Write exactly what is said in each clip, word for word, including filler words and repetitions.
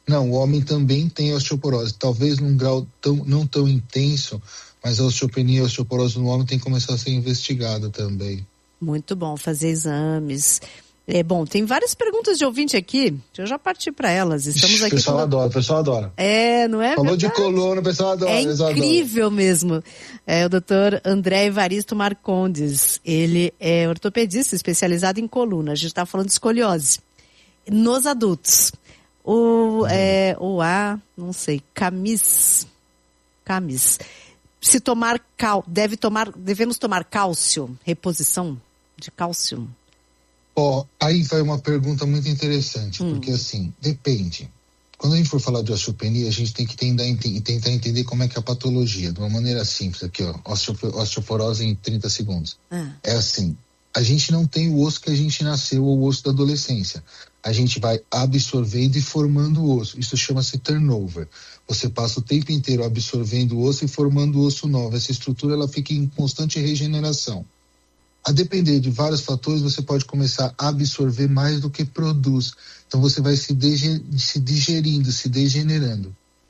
Não, o homem também tem osteoporose, talvez num grau tão, não tão intenso, mas a osteopenia e a osteoporose no homem tem que começar a ser investigada também. Muito bom, fazer exames. É bom, tem várias perguntas de ouvinte aqui, deixa eu já partir para elas. Estamos aqui. O pessoal com... adora, o pessoal adora. É, não é? Falou verdade? De coluna, o pessoal adora. É incrível adora. Mesmo. É o doutor André Evaristo Marcondes, ele é ortopedista especializado em coluna. A gente está falando de escoliose nos adultos. O, hum. é, o A, não sei, Camis, Camis. Se tomar cal, deve tomar, devemos tomar cálcio, reposição de cálcio? Ó, oh, aí vai uma pergunta muito interessante, hum. porque assim, depende. Quando a gente for falar de osteopenia, a gente tem que tentar, tentar entender como é que é a patologia, de uma maneira simples aqui, ó, osteoporose em trinta segundos. Ah. É assim, a gente não tem o osso que a gente nasceu, ou o osso da adolescência. A gente vai absorvendo e formando o osso. Isso chama-se turnover. Você passa o tempo inteiro absorvendo o osso e formando o osso novo. Essa estrutura ela fica em constante regeneração. A depender de vários fatores, você pode começar a absorver mais do que produz. Então você vai se, dege- se digerindo, se degenerando.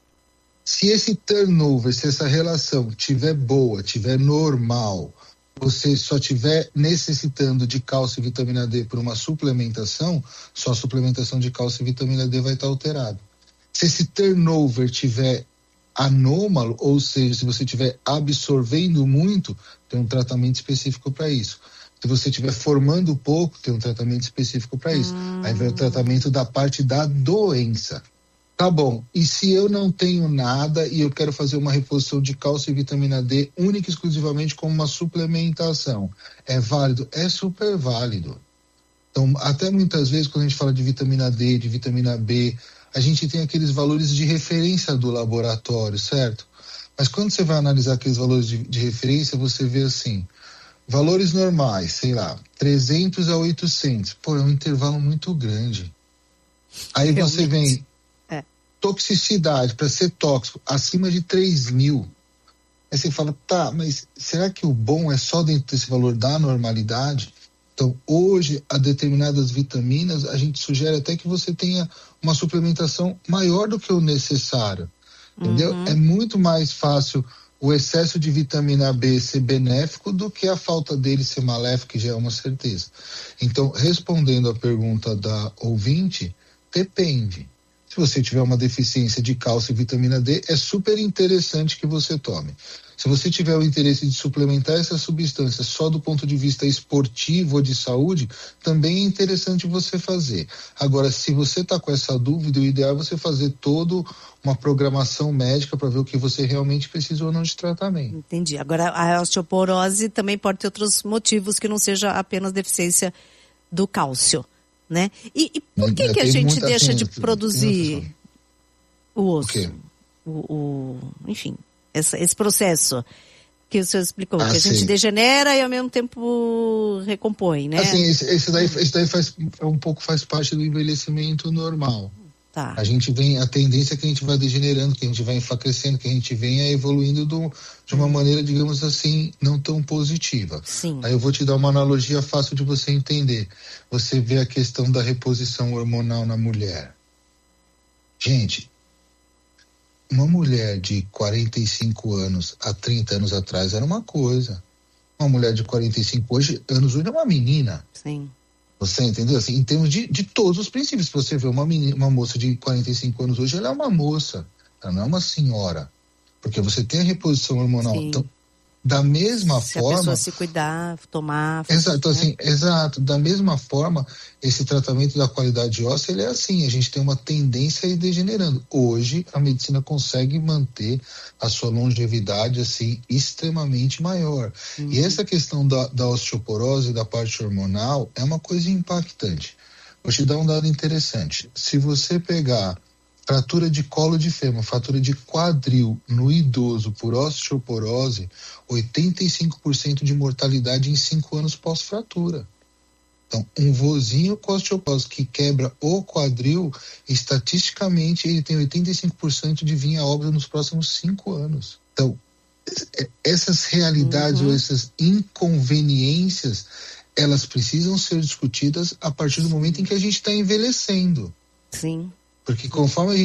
Se esse turnover, se essa relação tiver boa, tiver normal, você só estiver necessitando de cálcio e vitamina D por uma suplementação, só a suplementação de cálcio e vitamina D vai estar alterada. Se esse turnover tiver anômalo, ou seja, se você estiver absorvendo muito, tem um tratamento específico para isso. Se você estiver formando pouco, tem um tratamento específico para isso. Hum. Aí vem o tratamento da parte da doença. Tá bom, e se eu não tenho nada e eu quero fazer uma reposição de cálcio e vitamina D única e exclusivamente como uma suplementação, é válido? É super válido. Então, até muitas vezes quando a gente fala de vitamina D, de vitamina B, a gente tem aqueles valores de referência do laboratório, certo? Mas quando você vai analisar aqueles valores de, de referência, você vê assim, valores normais, sei lá, trezentos a oitocentos. Pô, é um intervalo muito grande. Aí Realmente. Você vem, é. toxicidade, para ser tóxico, acima de três mil. Aí você fala, tá, mas será que o bom é só dentro desse valor da normalidade? Então, hoje, a determinadas vitaminas, a gente sugere até que você tenha uma suplementação maior do que o necessário, entendeu? Uhum. É muito mais fácil o excesso de vitamina B ser benéfico do que a falta dele ser maléfico, que já é uma certeza. Então, respondendo à pergunta da ouvinte, depende. Se você tiver uma deficiência de cálcio e vitamina D, é super interessante que você tome. Se você tiver o interesse de suplementar essa substância só do ponto de vista esportivo ou de saúde, também é interessante você fazer. Agora, se você está com essa dúvida, o ideal é você fazer toda uma programação médica para ver o que você realmente precisa ou não de tratamento. Entendi. Agora, a osteoporose também pode ter outros motivos que não seja apenas deficiência do cálcio, né? E, e por que, que a gente deixa de produzir o osso? O, o, enfim... Esse, esse processo que o senhor explicou, ah, que a gente sim. degenera e ao mesmo tempo recompõe, né? Assim, esse, esse daí, esse daí faz, um pouco faz parte do envelhecimento normal. Tá. A gente vem, a tendência é que a gente vai degenerando, que a gente vai enfraquecendo, que a gente venha evoluindo do, de uma maneira, digamos assim, não tão positiva. Sim. Aí eu vou te dar uma analogia fácil de você entender. Você vê a questão da reposição hormonal na mulher. Gente, uma mulher de quarenta e cinco anos há trinta anos atrás era uma coisa. Uma mulher de quarenta e cinco hoje, anos hoje é uma menina. Sim. Você entendeu? Assim, em termos de, de todos os princípios. Se você vê uma, menina, uma moça de quarenta e cinco anos hoje, ela é uma moça. Ela não é uma senhora. Porque você tem a reposição hormonal. Sim. Então, da mesma se forma... Se a pessoa se cuidar, tomar... Exato, então, né? assim, exato. Da mesma forma, esse tratamento da qualidade óssea, ele é assim, a gente tem uma tendência a ir degenerando. Hoje, a medicina consegue manter a sua longevidade, assim, extremamente maior. Uhum. E essa questão da, da osteoporose, da parte hormonal, é uma coisa impactante. Vou te dar um dado interessante. Se você pegar fratura de colo de fêmur, fratura de quadril no idoso por osteoporose, oitenta e cinco por cento de mortalidade em cinco anos pós-fratura. Então, um vozinho com osteoporose que quebra o quadril, estatisticamente ele tem oitenta e cinco por cento de vir a óbito nos próximos cinco anos. Então, essas realidades uhum. ou essas inconveniências, elas precisam ser discutidas a partir do momento em que a gente está envelhecendo. Sim. Porque conforme a